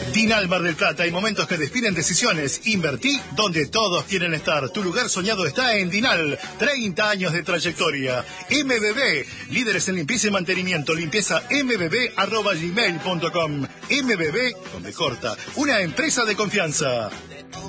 Dinal Mar del Plata, hay momentos que definen decisiones. Invertí donde todos quieren estar. Tu lugar soñado está en Dinal. 30 años de trayectoria. MBB, líderes en limpieza y mantenimiento. Limpieza mbb@gmail.com. MBB, donde corta. Una empresa de confianza.